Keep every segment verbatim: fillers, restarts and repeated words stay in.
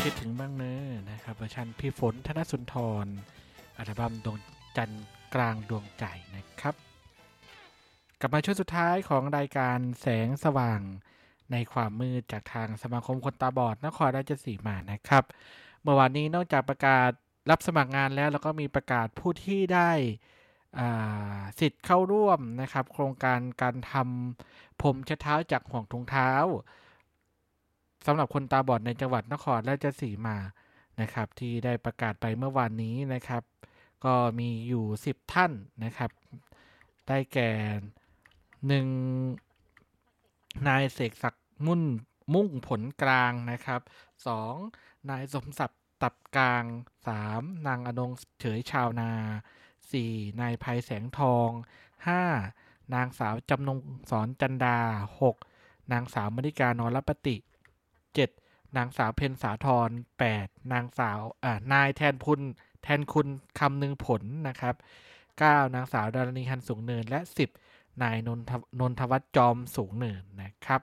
คิดถึงบ้างเนอะนะครับเวอร์ชันพี่ฝนธนสุนทรอัลบั้มดวงจันทร์กลางดวงใจนะครับกลับมาช่วงสุดท้ายของรายการแสงสว่างในความมืดจากทางสมาคมคนตาบอดนครราชสีมานะครับเมื่อวานนี้นอกจากประกาศรับสมัครงานแล้วแล้วก็มีประกาศผู้ที่ได้สิทธิ์เข้าร่วมนะครับโครงการการทำผมเช็ดเท้าจากห่วงถุงเท้าสำหรับคนตาบอดในจังหวัดนครราชสีมานะครับที่ได้ประกาศไปเมื่อวานนี้นะครับก็มีอยู่สิบท่านนะครับได้แก่หนึ่งนายเสกศักดิ์มุ่นมุ่งผลกลางนะครับสองนายสมศักดิ์ตับกลางสามนางอนงเฉยชาวนาสี่นายภัยแสงทองห้านางสาวจำนงสอนจันดาหกนางสาวมณิกานรปฏิเจ็ดนางสาวเพ็ญสาธรแปดนางสาวอ่านายแทนพุนแทนคุณคำนึงผลนะครับเก้านางสาวดารณีหันสูงเนินและสิบนายนนทนนทวัฒน์จอมสูงเนินนะครับ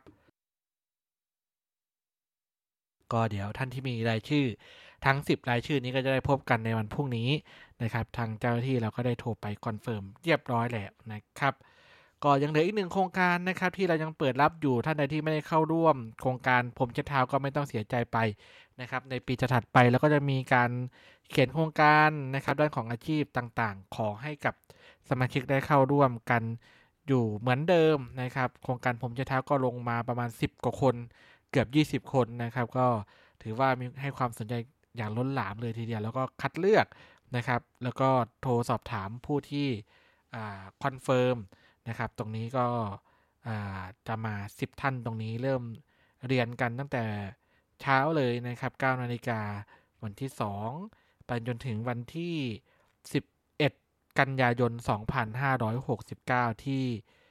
ก็เดี๋ยวท่านที่มีรายชื่อทั้งสิบรายชื่อนี้ก็จะได้พบกันในวันพรุ่งนี้นะครับทางเจ้าหน้าที่เราก็ได้โทรไปคอนเฟิร์มเรียบร้อยแล้วนะครับก็ยังเหลืออีกหนึ่งโครงการนะครับที่เรายังเปิดรับอยู่ท่านใดที่ไม่ได้เข้าร่วมโครงการผมเช็ดเท้าก็ไม่ต้องเสียใจไปนะครับในปีถัดไปแล้วก็จะมีการเขียนโครงการนะครับด้านของอาชีพต่างๆขอให้กับสมาชิกได้เข้าร่วมกันอยู่เหมือนเดิมนะครับโครงการผมเช็ดเท้าก็ลงมาประมาณสิบกว่าคนเกือบยี่สิบคนนะครับก็ถือว่ามีให้ความสนใจอย่างล้นหลามเลยทีเดียวแล้วก็คัดเลือกนะครับแล้วก็โทรสอบถามผู้ที่คอนเฟิร์มนะครับตรงนี้ก็จะมาสิบท่านตรงนี้เริ่มเรียนกันตั้งแต่เช้าเลยนะครับ เก้านาฬิกาวันที่สองไปจนถึงวันที่สิบเอ็ดกันยายนสองพันห้าร้อยหกสิบเก้าที่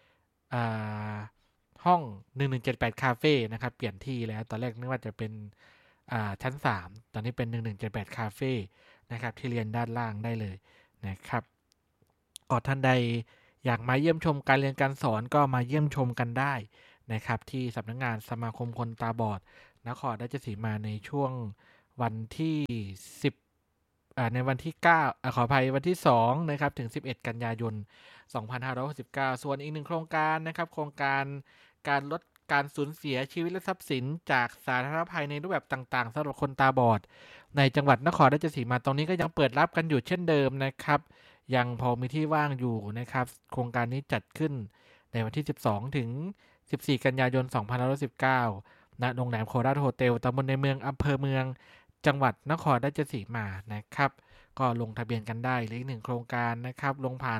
ห้องหนึ่งหนึ่งเจ็ดแปดคาเฟ่นะครับเปลี่ยนที่แล้วตอนแรกนึกว่าจะเป็นชั้นสามตอนนี้เป็นหนึ่งหนึ่งเจ็ดแปดคาเฟ่นะครับที่เรียนด้านล่างได้เลยนะครับก็ท่านใดอยากมาเยี่ยมชมการเรียนการสอนก็มาเยี่ยมชมกันได้นะครับที่สำนักงานสมาคมคนตาบอดนครราชสีมาในช่วงวันที่สิบอ่าในวันที่เก้าอ่าขออภัยวันที่สองนะครับถึงสิบเอ็ดกันยายนสองพันห้าร้อยหกสิบเก้าส่วนอีกหนึ่งโครงการนะครับโครงการการลดการสูญเสียชีวิตและทรัพย์สินจากสาธารณภัยในรูปแบบต่างๆสำหรับคนตาบอดในจังหวัดนครราชสีมาตรงนี้ก็ยังเปิดรับกันอยู่เช่นเดิมนะครับยังพอมีที่ว่างอยู่นะครับโครงการนี้จัดขึ้นในวันที่สิบสองถึงสิบสี่กันยายนสองพันห้าร้อยสิบเก้าณโรงแรมโคราชโฮเทลตำบลในเมืองอำเภอเมืองจังหวัดนครราชสีมานะครับก็ลงทะเบียนกันได้หรืออีกหนึ่งโครงการนะครับลงผ่าน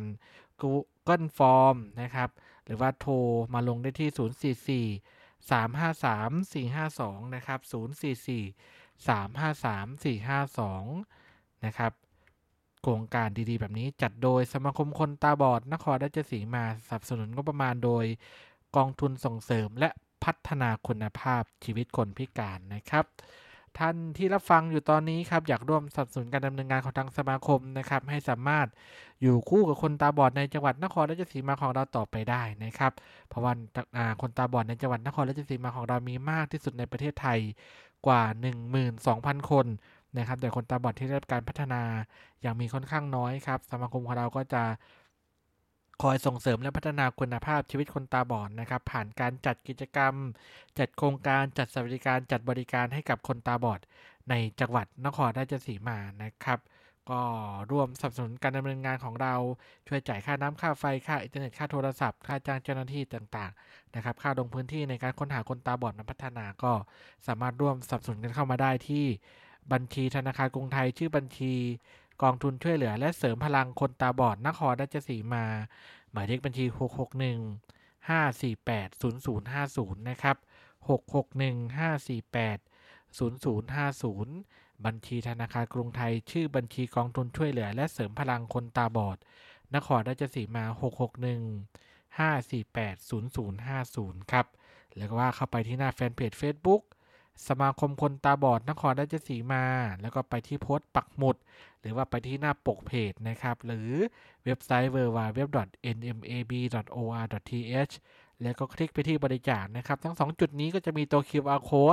Google Form นะครับหรือว่าโทรมาลงได้ที่ศูนย์ สี่ สี่ สาม ห้า สาม สี่ ห้า สองนะครับศูนย์ สี่ สี่ สาม ห้า สาม สี่ ห้า สองนะครับโครงการดีๆแบบนี้จัดโดยสมาคมคนตาบอดนครราชสีมาสนับสนุนงบประมาณโดยกองทุนส่งเสริมและพัฒนาคุณภาพชีวิตคนพิการนะครับท่านที่รับฟังอยู่ตอนนี้ครับอยากร่วมสนับสนุนการดำเนินงานของทางสมาคมนะครับให้สามารถอยู่คู่กับคนตาบอดในจังหวัดนครราชสีมาของเราต่อไปได้นะครับเพราะว่าคนตาบอดในจังหวัดนครราชสีมาของเรามีมากที่สุดในประเทศไทยกว่า หนึ่งหมื่นสองพัน คนนะครับแต่คนตาบอดที่ได้รับการพัฒนาอย่างมีค่อนข้างน้อยครับสมาคมของเราก็จะคอยส่งเสริมและพัฒนาคุณภาพชีวิตคนตาบอดนะครับผ่านการจัดกิจกรรมจัดโครงการจัดสวัสดิการจัดบริการให้กับคนตาบอดในจังหวัดนครราชสีมานะครับก็ร่วมสนับสนุนการดำเนินงานของเราช่วยจ่ายค่าน้ำค่าไฟค่าอินเทอร์เน็ตค่าโทรศัพท์ค่าจ้างเจ้าหน้าที่ต่างๆนะครับค่าลงพื้นที่ในการค้นหาคนตาบอดมาพัฒนาก็สามารถร่วมสนับสนุนกันเข้ามาได้ที่บัญชีธนาคารกรุงไทยชื่อบัญชีกองทุนช่วยเหลือและเสริมพลังคนตาบอดนครราชสีมาหมายเลขบัญชีหก หก หนึ่ง ห้า สี่ แปด ศูนย์ ศูนย์ ห้า ศูนย์นะครับหก หก หนึ่ง ห้า สี่ แปด ศูนย์ ศูนย์ ห้า ศูนย์บัญชีธนาคารกรุงไทยชื่อบัญชีกองทุนช่วยเหลือและเสริมพลังคนตาบอดนครราชสีมาหก หก หนึ่ง ห้า สี่ แปด ศูนย์ ศูนย์ ห้า ศูนย์ครับแล้วก็ว่าเข้าไปที่หน้าแฟนเพจ Facebook สมาคมคนตาบอดนครราชสีมาแล้วก็ไปที่โพสต์ปักหมุดหรือว่าไปที่หน้าปกเพจนะครับหรือเว็บไซต์ ดับเบิลยู ดับเบิลยู ดับเบิลยู ดอท เอ็น เอ็ม เอ บี ดอท โอ อาร์ ดอท ที เอช แล้วก็คลิกไปที่บริจาคนะครับทั้งสองจุดนี้ก็จะมีตัว คิว อาร์ Code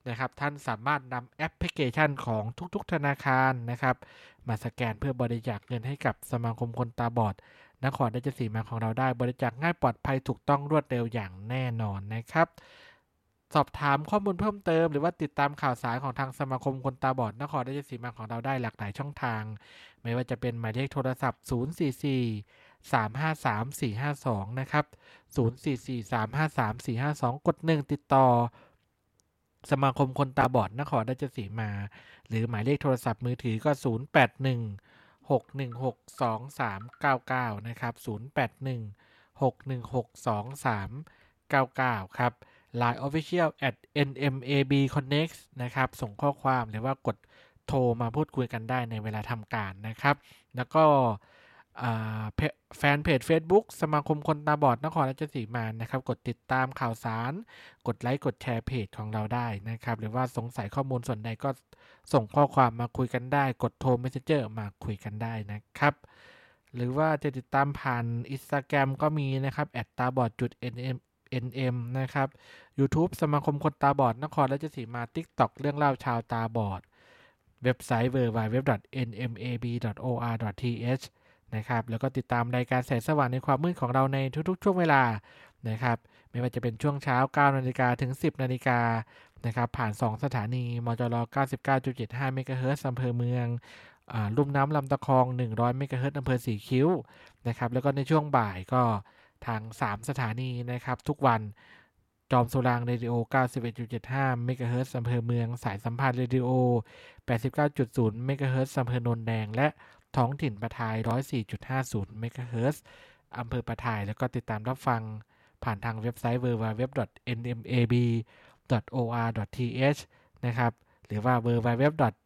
นะครับท่านสามารถนำแอปพลิเคชันของทุกๆธนาคารนะครับมาสแกนเพื่อบริจาคเงินให้กับสมาคมคนตาบอดนครราชสีมาของเราได้บริจาคง่ายปลอดภัยถูกต้องรวดเร็วอย่างแน่นอนนะครับสอบถามข้อมูลเพิ่มเติมหรือว่าติดตามข่าวสารของทางสมาคมคนตาบอดนครราชสีมาของเราได้หลากหลายช่องทางไม่ว่าจะเป็นหมายเลขโทรศัพท์ศูนย์ สี่ สี่ สาม ห้า สาม สี่ ห้า สองนะครับศูนย์ สี่ สี่ สาม ห้า สาม สี่ ห้า สองกดหนึ่งติดต่อสมาคมคนตาบอดนครราชสีมาหรือหมายเลขโทรศัพท์มือถือก็ศูนย์ แปด หนึ่ง หก หนึ่ง หก สอง สาม เก้า เก้านะครับศูนย์ แปด หนึ่ง หก หนึ่ง หก สอง สาม เก้า เก้าครับ ไลน์ Official at เอ็น เอ็ม เอ บี Connect นะครับส่งข้อความหรือว่ากดโทรมาพูดคุยกันได้ในเวลาทำการนะครับแล้วก็แฟนเพจ Facebook สมาคมคนตาบอดนครราชสีมานะครับกดติดตามข่าวสารกดไลค์กดแชร์เพจของเราได้นะครับหรือว่าสงสัยข้อมูลส่วนใดก็ส่งข้อความมาคุยกันได้กดโทร Messenger มาคุยกันได้นะครับหรือว่าจะติดตามผ่าน Instagram ก็มีนะครับ แอท ตาบอด จุด เอ็น เอ็ม นะครับ YouTube สมาคมคนตาบอดนครราชสีมา TikTok เรื่องเล่าชาวตาบอดเว็บไซต์ ดับเบิลยู ดับเบิลยู ดับเบิลยู ดอท เอ็น เอ็ม เอ บี ดอท โอ อาร์ ดอท ที เอช นะครับแล้วก็ติดตามรายการแสงสว่างในความมืดของเราในทุกๆช่วงเวลานะครับไม่ว่าจะเป็นช่วงเช้า เก้า นาฬิกาถึง สิบ นาฬิกานะครับผ่านสองสถานีมจร เก้าสิบเก้าจุดเจ็ดห้า เมกะเฮิรตซ์อำเภอเมืองอ่าลุ่มน้ำลำตะคองหนึ่งร้อยเมกะเฮิรตซ์อำเภอสีคิ้วนะครับแล้วก็ในช่วงบ่ายก็ทางสามสถานีนะครับทุกวันจอมโซลางเรดิโอ เก้าสิบเอ็ดจุดเจ็ดห้า เมกะเฮิรตซ์อำเภอเมืองสายสัมพันธ์เรดิโอ แปดสิบเก้าจุดศูนย์ เมกะเฮิรตซ์อำเภอโนนแดงและท้องถิ่นปะทาย หนึ่งร้อยสี่จุดห้าศูนย์ เมกะเฮิรตซ์อำเภอปะทายแล้วก็ติดตามรับฟังผ่านทางเว็บไซต์ ดับเบิลยู ดับเบิลยู ดับเบิลยู ดอท เอ็น เอ็ม เอ บี ดอท โอ อาร์ ดอท ที เอช นะครับหรือว่า ดับเบิลยู ดับเบิลยู ดับเบิลยู ดอท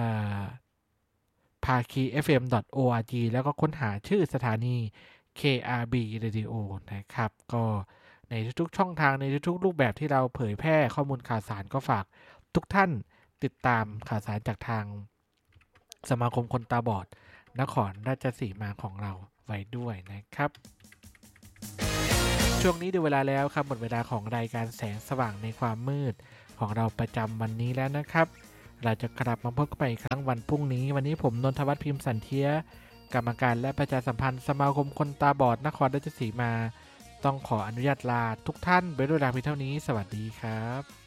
ภาคี เอฟ เอ็ม ดอท โอ อาร์ จี แล้วก็ค้นหาชื่อสถานี เค อาร์ บี Radio นะครับก็ในทุกๆช่องทางในทุกๆรูปแบบที่เราเผยแพร่ข้อมูลข่าวสารก็ฝากทุกท่านติดตามข่าวสารจากทางสมาคมคนตาบอดนครราชสีมาของเราไว้ด้วยนะครับช่วงนี้ดูเวลาแล้วครับหมดเวลาของรายการแสงสว่างในความมืดของเราประจำวันนี้แล้วนะครับเราจะกลับมาพบกันอีกครั้งวันพรุ่งนี้วันนี้ผมนนทวัฒน์พิมพ์สันเทียกรรมการและประชาสัมพันธ์สมาคมคนตาบอดนครราชสีมาต้องขออนุญาตลาทุกท่านไปด้วยลาเพียงเท่านี้สวัสดีครับ